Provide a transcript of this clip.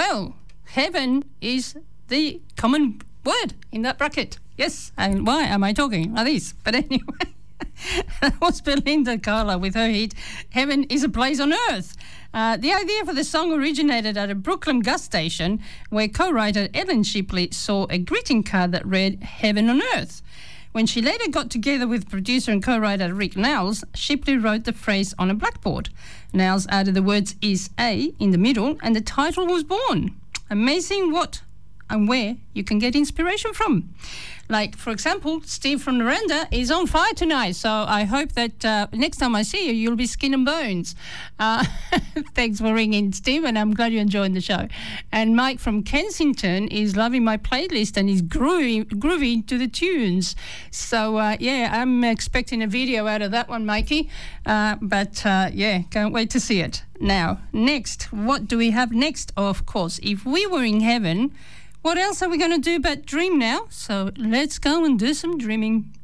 Well, heaven is the common word in that bracket. Yes, and why am I talking like this? But anyway, that was Belinda Carlisle with her hit, Heaven is a Place on Earth. The idea for the song originated at a Brooklyn gas station where co-writer Ellen Shipley saw a greeting card that read, Heaven on Earth. When she later got together with producer and co-writer Rick Nels, Shipley wrote the phrase on a blackboard. Nels added the words is a in the middle and the title was born. Amazing what and where you can get inspiration from. Like, for example, Steve from Naranda is on fire tonight, so I hope that next time I see you, you'll be skin and bones. Thanks for ringing, Steve, and I'm glad you're enjoying the show. And Mike from Kensington is loving my playlist and is groovy to the tunes. So, I'm expecting a video out of that one, Mikey. Can't wait to see it. Now, next, what do we have next? Of course, if we were in heaven, what else are we going to do but dream now? So let's go and do some dreaming.